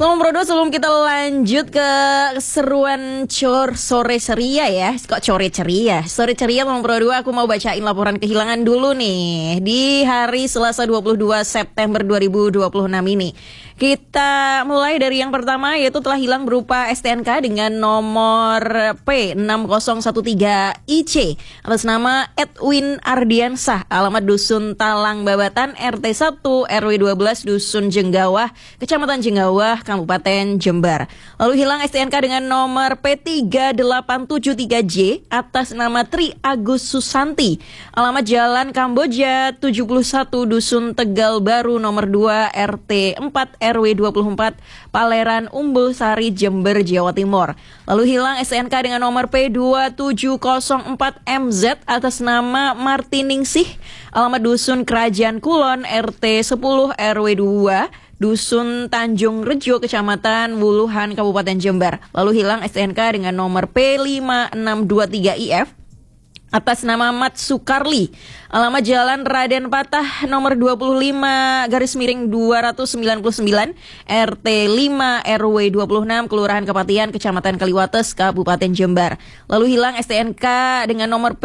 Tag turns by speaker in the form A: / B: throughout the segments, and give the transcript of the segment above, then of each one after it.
A: Selamat Bro, sebelum kita lanjut ke keseruan sore ceria ya. Kok sore ceria? Sore ceria Selamat Bro, aku mau bacain laporan kehilangan dulu nih. Di hari Selasa 22 September 2026 ini. Kita mulai dari yang pertama, yaitu telah hilang berupa STNK dengan nomor P6013IC atas nama Edwin Ardiansah, alamat Dusun Talang Babatan, RT 1 RW 12 Dusun Jenggawah, Kecamatan Jenggawah, Kabupaten Jember. Lalu hilang STNK dengan nomor P3873J atas nama Tri Agus Susanti, alamat Jalan Kamboja 71 Dusun Tegal Baru nomor 2 RT 4 RW 24 Paleran Umbul Sari, Jember, Jawa Timur. Lalu hilang STNK dengan nomor P2704MZ atas nama Martiningsih, alamat Dusun Kerajaan Kulon, RT 10 RW 2 Dusun Tanjung Rejo, Kecamatan Wuluhan, Kabupaten Jember. Lalu hilang STNK dengan nomor P5623IF atas nama Mat Sukarli, alamat Jalan Raden Patah nomor 25/299 RT 5 RW 26 Kelurahan Kepatihan, Kecamatan Kaliwates, Kabupaten Jember. Lalu hilang STNK dengan nomor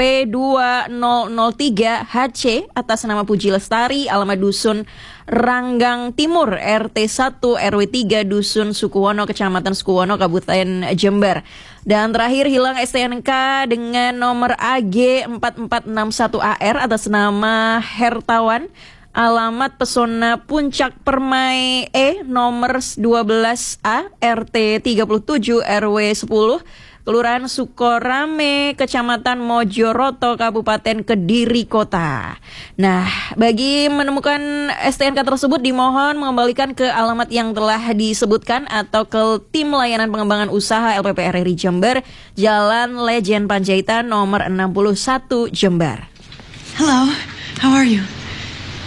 A: P2003HC atas nama Puji Lestari, alamat Dusun Ranggang Timur, RT 1 RW 3 Dusun Sukuwono, Kecamatan Sukuwono, Kabupaten Jember. Dan terakhir hilang STNK dengan nomor AG4461AR atas nama Hertawan, alamat Pesona Puncak Permai nomor 12A RT 37 RW 10 Kelurahan Sukorame, Kecamatan Mojoroto, Kabupaten Kediri Kota. Nah, bagi menemukan STNK tersebut dimohon mengembalikan ke alamat yang telah disebutkan atau ke Tim Layanan Pengembangan Usaha LPP RRI Jember, Jalan Lejen Panjaitan nomor 61 Jember.
B: Hello, how are you?